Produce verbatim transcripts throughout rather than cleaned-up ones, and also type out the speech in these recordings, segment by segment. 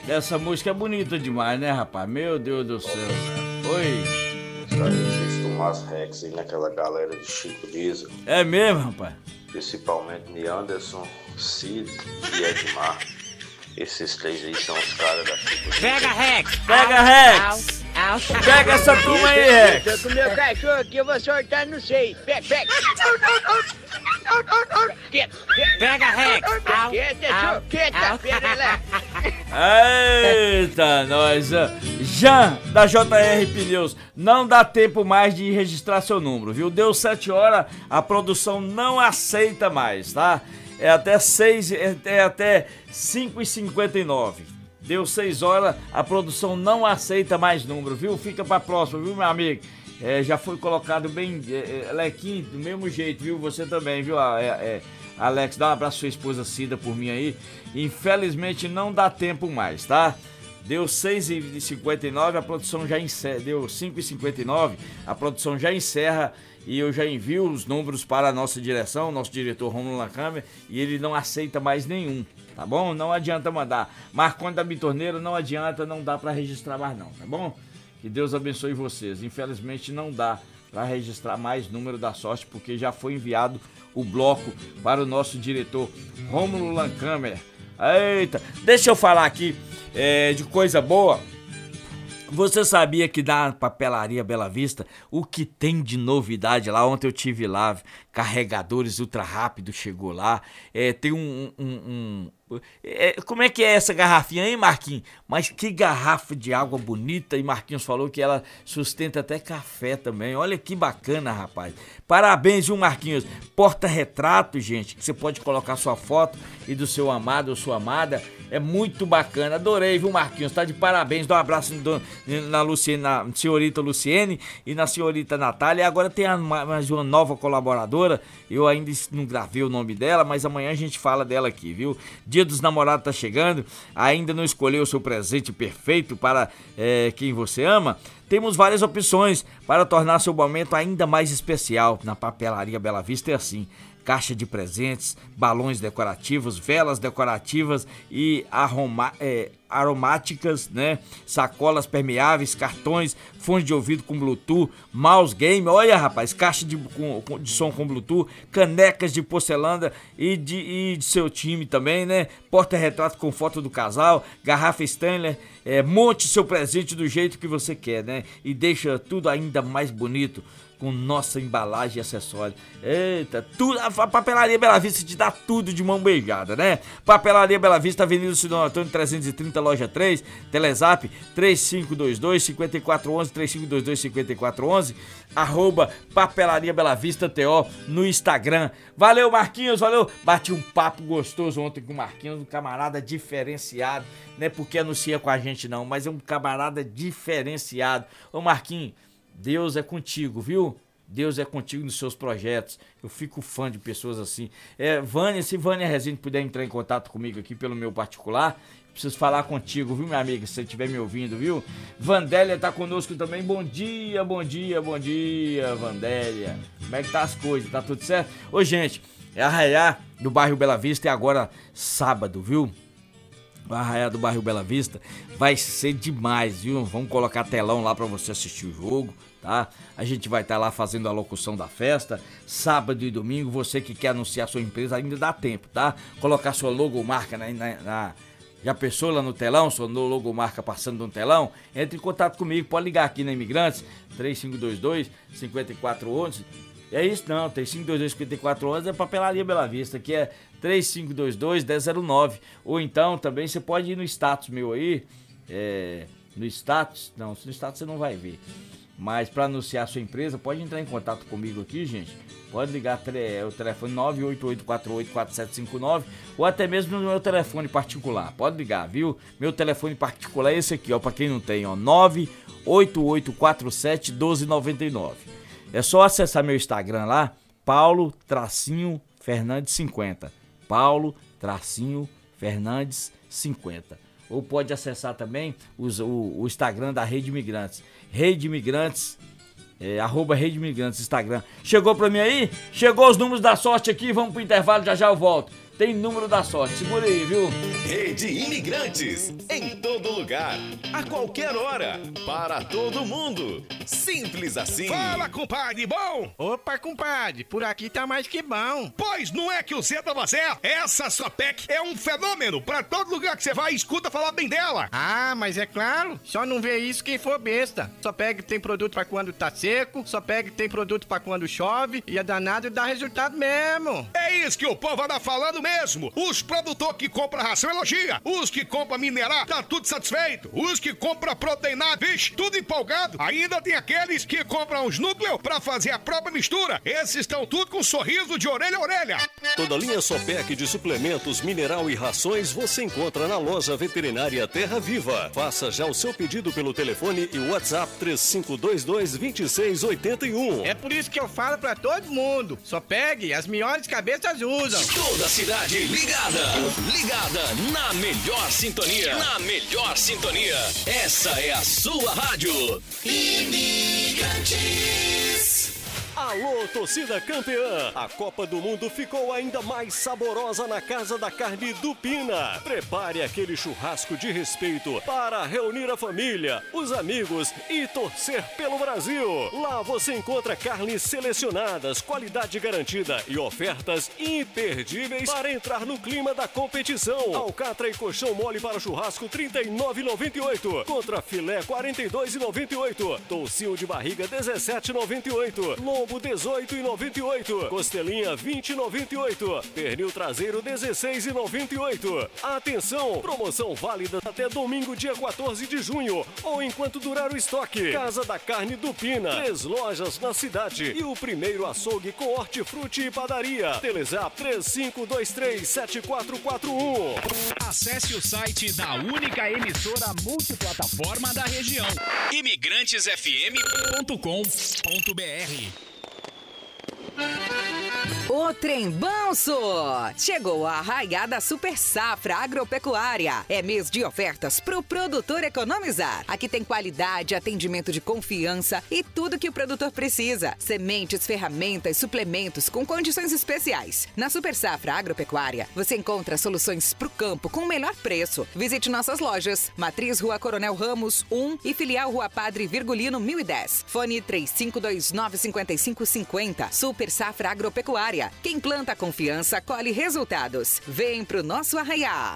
Essa música é bonita demais, né, rapaz? Meu Deus do céu. Oi. Cara, existe o Mas Rex aí naquela galera de Chico Diesel. É mesmo, rapaz? Principalmente de Anderson, Cid e Edmar. Esses três aí são os caras da Chico Diesel. Pega, Rex! Pega, Rex! Au, au. Pega essa turma aí, Rex! Tô com meu cachorro aqui, eu vou soltar no seio. Pega, pega. Quieta, Pega, Rex! Au, quieta, au, só, quieta, au. pera lá. Eita, nós! ó. Jean, da J R Pneus, não dá tempo mais de registrar seu número, viu? Deu sete horas, a produção não aceita mais, tá? É até seis, é, é até cinco e cinquenta e nove. Deu seis horas, a produção não aceita mais número, viu? Fica pra próxima, viu, meu amigo? É, já foi colocado bem, é, é, Lequinho, do mesmo jeito, viu? Você também, viu? É, é, Alex, dá um abraço à sua esposa Cida por mim aí. Infelizmente não dá tempo mais, tá? Deu seis e cinquenta e nove, a produção já encerra. Deu cinco e cinquenta e nove, a produção já encerra e eu já envio os números para a nossa direção, nosso diretor Romulo Lacâmara, e ele não aceita mais nenhum, tá bom? Não adianta mandar. Marconi da Bitorneira, não adianta, não dá para registrar mais não, tá bom? Que Deus abençoe vocês. Infelizmente não dá para registrar mais número da sorte, porque já foi enviado o bloco para o nosso diretor Romulo Lacâmara. Eita, deixa eu falar aqui é, de coisa boa. Você sabia que na Papelaria Bela Vista, o que tem de novidade lá? Ontem eu tive lá, carregadores ultra rápido chegou lá, é, tem um... um, um é, como é que é essa garrafinha aí, Marquinhos? Mas que garrafa de água bonita, e Marquinhos falou que ela sustenta até café também. Olha que bacana, rapaz. Parabéns, viu, Marquinhos? Porta-retrato, gente, que você pode colocar sua foto e do seu amado ou sua amada. É muito bacana, adorei, viu, Marquinhos? Tá de parabéns, dá um abraço na, Luciene, na senhorita Luciene e na senhorita Natália. E agora tem a, mais uma nova colaboradora, eu ainda não gravei o nome dela, mas amanhã a gente fala dela aqui, viu? Dia dos Namorados tá chegando, ainda não escolheu o seu presente perfeito para é, quem você ama? Temos várias opções para tornar seu momento ainda mais especial. Na Papelaria Bela Vista é assim: caixa de presentes, balões decorativos, velas decorativas e aroma, é, aromáticas, né? Sacolas permeáveis, cartões, fones de ouvido com Bluetooth, mouse game, olha, rapaz, caixa de, com, de som com Bluetooth, canecas de porcelana e de, e de seu time também, né? Porta-retrato com foto do casal, garrafa Stanley, é, monte seu presente do jeito que você quer, né? E deixa tudo ainda mais bonito com nossa embalagem e acessório. Eita, tudo, a Papelaria Bela Vista te dá tudo de mão beijada, né? Papelaria Bela Vista, Avenida Cidão Antônio trezentos e trinta, loja três, Telezap três cinco dois dois, cinco quatro um um, três cinco dois dois, cinco quatro um um, arroba Papelaria Bela Vista T O no Instagram. Valeu, Marquinhos, valeu. Bati um papo gostoso ontem com o Marquinhos, um camarada diferenciado, não é porque anuncia com a gente não, mas é um camarada diferenciado. Ô, Marquinhos, Deus é contigo, viu? Deus é contigo nos seus projetos. Eu fico fã de pessoas assim. É, Vânia, se Vânia Rezende puder entrar em contato comigo aqui pelo meu particular, preciso falar contigo, viu, minha amiga? Se você estiver me ouvindo, viu? Vandélia tá conosco também. Bom dia, bom dia, bom dia, Vandélia. Como é que tá as coisas? Tá tudo certo? Ô, gente, é Arraiá do bairro Bela Vista e agora sábado, viu? O Arraiá do bairro Bela Vista vai ser demais, viu? Vamos colocar telão lá pra você assistir o jogo, tá? A gente vai estar tá lá fazendo a locução da festa, sábado e domingo. Você que quer anunciar sua empresa, ainda dá tempo, tá? Colocar sua logomarca na, na, na... Já pensou lá no telão, sua logomarca passando no telão? Entre em contato comigo, pode ligar aqui na Imigrantes, três cinco dois dois, cinco quatro um um. É isso não, três cinco dois dois, cinco quatro um um é Papelaria Bela Vista, que é três cinco dois dois, um zero zero nove. Ou então também você pode ir no status meu aí, é, no status, não, no status você não vai ver. Mas para anunciar a sua empresa, pode entrar em contato comigo aqui, gente. Pode ligar é, o telefone nove oito oito quatro oito quatro sete cinco nove ou até mesmo no meu telefone particular. Pode ligar, viu? Meu telefone particular é esse aqui, ó, para quem não tem, ó, nove oito oito quatro sete um dois nove nove. É só acessar meu Instagram lá, Paulo Tracinho Fernandes cinquenta. Paulo Tracinho Fernandes cinquenta. Ou pode acessar também os, o, o Instagram da Rede Imigrantes. Rede Imigrantes, é, arroba Rede Imigrantes, Instagram. Chegou pra mim aí? Chegou os números da sorte aqui, vamos pro intervalo, já já eu volto. tem número da sorte. Segura aí, viu? Rede Imigrantes, em todo lugar, a qualquer hora, para todo mundo. Simples assim. Fala, compadre, bom? Opa, compadre, por aqui tá mais que bom. Pois não é que o Zé tava certo? Essa Sopec é um fenômeno. Pra todo lugar que você vai, escuta falar bem dela. Ah, mas é claro, só não vê isso quem for besta. Só pega tem produto pra quando tá seco, só pega tem produto pra quando chove, e é danado e dá resultado mesmo. É isso que o povo anda falando mesmo. Os produtores que compram ração elogia. Os que compram minerar, tá tudo satisfeito. Os que compram proteinado, vixe, tudo empolgado. Ainda tem aqueles que compram os núcleos pra fazer a própria mistura. Esses estão tudo com um sorriso de orelha a orelha. Toda linha Sopec de suplementos, mineral e rações você encontra na loja veterinária Terra Viva. Faça já o seu pedido pelo telefone e WhatsApp três cinco dois dois, dois seis oito um. É por isso que eu falo pra todo mundo, só pegue, as melhores cabeças usam. Toda a cidade ligada, ligada na melhor sintonia, na melhor sintonia. Essa é a sua rádio. Imigrantes. Alô, torcida campeã! A Copa do Mundo ficou ainda mais saborosa na Casa da Carne do Pina. Prepare aquele churrasco de respeito para reunir a família, os amigos e torcer pelo Brasil. Lá você encontra carnes selecionadas, qualidade garantida e ofertas imperdíveis para entrar no clima da competição. Alcatra e colchão mole para churrasco trinta e nove reais e noventa e oito centavos contra filé quarenta e dois reais e noventa e oito centavos. Toucinho de barriga dezessete reais e noventa e oito centavos. Lombo dezoito reais e noventa e oito centavos. Costelinha vinte reais e noventa e oito centavos. Pernil traseiro dezesseis reais e noventa e oito centavos. Atenção, promoção válida até domingo dia quatorze de junho ou enquanto durar o estoque. Casa da Carne do Pina, três lojas na cidade e o primeiro açougue com hortifruti e padaria. Telezap três cinco dois três, sete quatro quatro um. Acesse o site da única emissora multiplataforma da região, imigrantes f m ponto com ponto b r. O Trem Banso! Chegou a arraiada Super Safra Agropecuária. É mês de ofertas pro produtor economizar. Aqui tem qualidade, atendimento de confiança e tudo que o produtor precisa. Sementes, ferramentas, suplementos com condições especiais. Na Super Safra Agropecuária, você encontra soluções pro campo com o melhor preço. Visite nossas lojas. Matriz Rua Coronel Ramos, um e Filial Rua Padre Virgulino mil e dez. Fone três cinco dois nove, cinco cinco cinco zero. Super Safra Agropecuária. Quem planta confiança, colhe resultados. Vem pro nosso arraiá.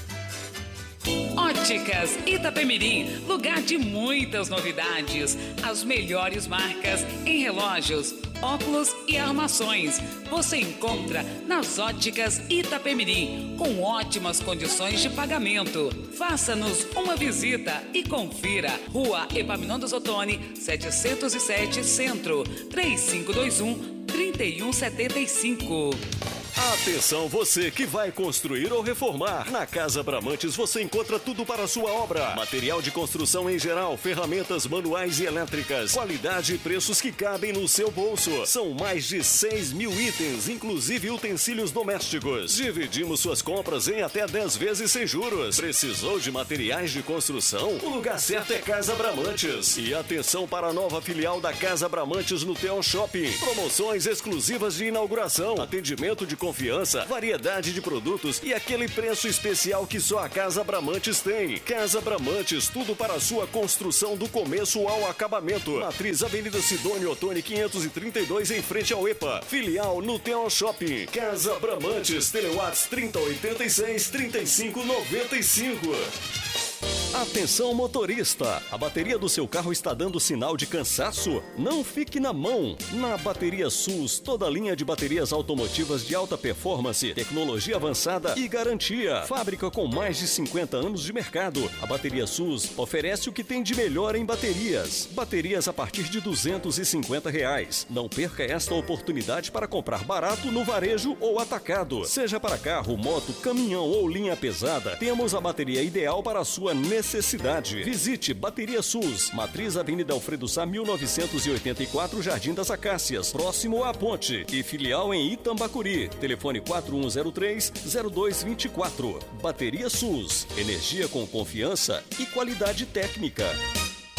Óticas Itapemirim, lugar de muitas novidades. As melhores marcas em relógios, óculos e armações. Você encontra nas Óticas Itapemirim, com ótimas condições de pagamento. Faça-nos uma visita e confira. Rua Epaminondas Ottoni, setecentos e sete, Centro, três cinco dois um, três um sete cinco. Atenção você que vai construir ou reformar. Na Casa Bramantes você encontra tudo para a sua obra. Material de construção em geral, ferramentas manuais e elétricas. Qualidade e preços que cabem no seu bolso. São mais de seis mil itens, inclusive utensílios domésticos. Dividimos suas compras em até dez vezes sem juros. Precisou de materiais de construção? O lugar certo é Casa Bramantes. E atenção para a nova filial da Casa Bramantes no Teon Shopping. Promoções exclusivas de inauguração. Atendimento de confiança, variedade de produtos e aquele preço especial que só a Casa Bramantes tem. Casa Bramantes, tudo para a sua construção do começo ao acabamento. Matriz Avenida Sidônio Ottoni quinhentos e trinta e dois em frente ao EPA. Filial no Teon Shopping. Casa Bramantes, Telewatts trinta, oitenta e seis, trinta e cinco, noventa e cinco. Atenção motorista, a bateria do seu carro está dando sinal de cansaço? Não fique na mão. Na Bateria SUS, toda a linha de baterias automotivas de alta performance, tecnologia avançada e garantia. Fábrica com mais de cinquenta anos de mercado, a Bateria SUS oferece o que tem de melhor em baterias. Baterias a partir de duzentos e cinquenta reais. Não perca esta oportunidade para comprar barato no varejo ou atacado. Seja para carro, moto, caminhão ou linha pesada, temos a bateria ideal para a sua necessidade. Visite Bateria SUS, Matriz Avenida Alfredo Sá mil novecentos e oitenta e quatro, Jardim das Acácias, próximo à ponte, e filial em Itambacuri. Telefone quatro um zero três, zero dois dois quatro. Bateria SUS, energia com confiança e qualidade técnica.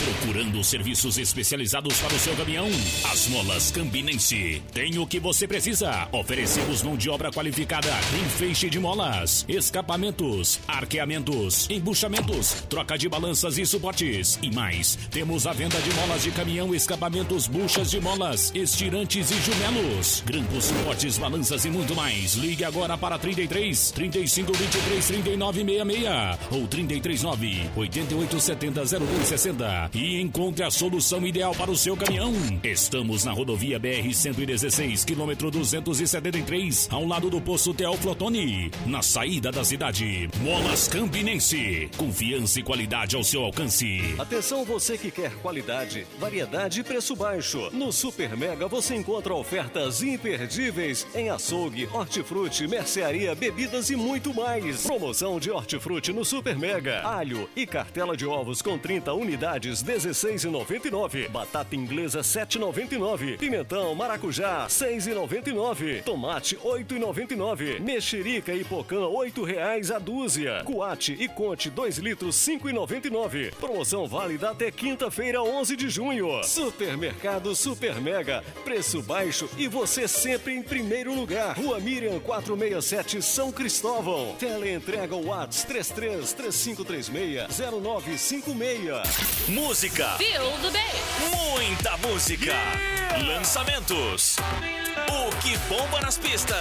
Procurando serviços especializados para o seu caminhão? As Molas Campinense tem o que você precisa. Oferecemos mão de obra qualificada em feixe de molas, escapamentos, arqueamentos, embuchamentos, troca de balanças e suportes e mais. Temos a venda de molas de caminhão, escapamentos, buchas de molas, estirantes e jumelos, grampos, suportes, balanças e muito mais. Ligue agora para trinta e três, trinta e cinco, vinte e três, trinta e nove, sessenta e seis ou trinta e três, nove, oito oito, sete zero, zero dois sessenta e encontre a solução ideal para o seu caminhão. Estamos na rodovia B R cento e dezesseis, quilômetro duzentos e setenta e três, ao lado do posto Teoflotone, na saída da cidade. Molas Campinense, confiança e qualidade ao seu alcance. Atenção você que quer qualidade, variedade e preço baixo. No Super Mega você encontra ofertas imperdíveis em açougue, hortifruti, mercearia, bebidas e muito mais. Promoção de hortifruti no Super Mega. Alho e cartela de ovos com trinta unidades, dezesseis reais e noventa e nove centavos. Batata inglesa, sete reais e noventa e nove centavos. Pimentão maracujá, seis reais e noventa e nove centavos. Tomate, oito reais e noventa e nove centavos. Mexerica e pocã, oito reais a dúzia. Coate e Conte, dois litros, cinco reais e noventa e nove centavos. Promoção válida até quinta-feira, onze de junho. Supermercado Super Mega. Preço baixo e você sempre em primeiro lugar. Rua Miriam, quatrocentos e sessenta e sete, São Cristóvão. Teleentrega WhatsApp três três três cinco três seis zero nove cinco seis. Música. Feel do bem. Muita música. Yeah. Lançamentos. O que bomba nas pistas.